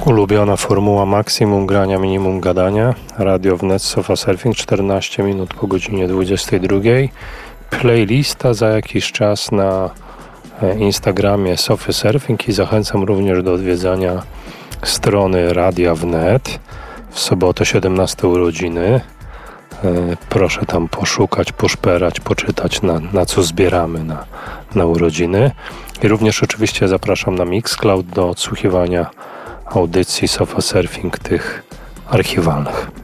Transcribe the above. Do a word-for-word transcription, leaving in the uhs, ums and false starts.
Ulubiona formuła maksimum grania, minimum gadania. Radio Wnet, Sofa Surfing, czternaście minut po godzinie dwudziestej drugiej. Playlista za jakiś czas na Instagramie Sofy Surfing i zachęcam również do odwiedzania strony Radia Wnet. W sobotę siedemnaste urodziny. Proszę tam poszukać, poszperać, poczytać na, na co zbieramy na, na urodziny. I również oczywiście zapraszam na Mixcloud do odsłuchiwania audycji Sofa Surfing, tych archiwalnych.